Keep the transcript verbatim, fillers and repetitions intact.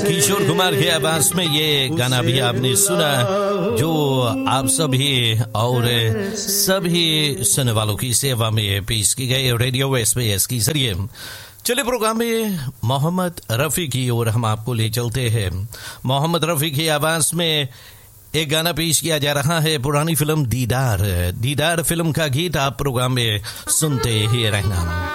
किशोर कुमार की आवाज में ये गाना भी आपने सुना, जो आप सभी और सभी सुनने वालों की सेवा में पेश की गई रेडियो एसबीएस के जरिए। चलिए प्रोग्राम में मोहम्मद रफ़ी की ओर हम आपको ले चलते हैं। मोहम्मद रफ़ी की आवाज में एक गाना पेश किया जा रहा है, पुरानी फिल्म दीदार। दीदार फिल्म का गीत आप प्रोग्राम में सुनते ही रहना।